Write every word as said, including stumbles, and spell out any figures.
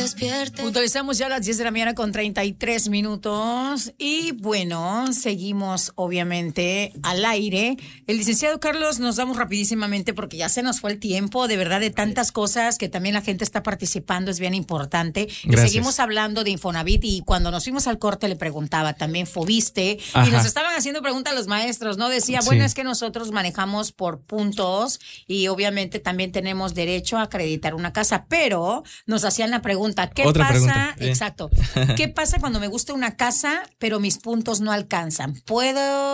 despierte. Utilizamos ya las diez de la mañana con treinta y tres minutos y bueno, seguimos obviamente al aire. El licenciado Carlos, nos damos rapidísimamente porque ya se nos fue el tiempo, de verdad, de tantas cosas que también la gente está participando, es bien importante. Y Gracias. seguimos hablando de Infonavit y cuando nos fuimos al corte le preguntaba también Fobiste Ajá. y nos estaban haciendo preguntas los maestros, ¿no? Decía, bueno, Sí. es que nosotros manejamos por puntos y obviamente también tenemos derecho a acreditar una casa, pero nos hacían la pregunta, ¿qué Otra pasa? pregunta, sí. Exacto. ¿Qué pasa cuando me gusta una casa, pero mis puntos no alcanzan? ¿Puedo